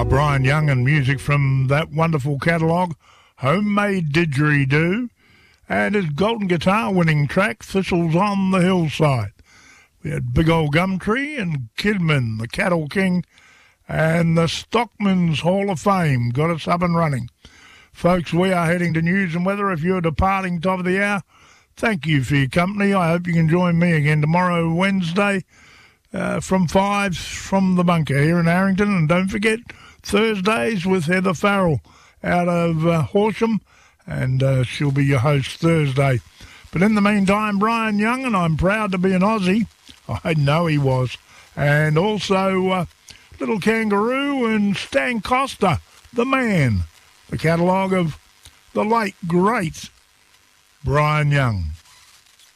Brian Young and music from that wonderful catalogue, Homemade Didgeridoo, and his Golden Guitar winning track, Thistles on the Hillside. We had Big Old Gumtree and Kidman, the Cattle King, and the Stockman's Hall of Fame got us up and running. Folks, we are heading to news and weather. If you're departing top of the hour, thank you for your company. I hope you can join me again tomorrow, Wednesday, from 5 from the bunker here in Harrington. And don't forget, Thursdays with Heather Farrell out of Horsham, and she'll be your host Thursday. But in the meantime, Brian Young, and I'm proud to be an Aussie. I know he was. And also Little Kangaroo and Stan Costa, the man. The catalogue of the late, great Brian Young.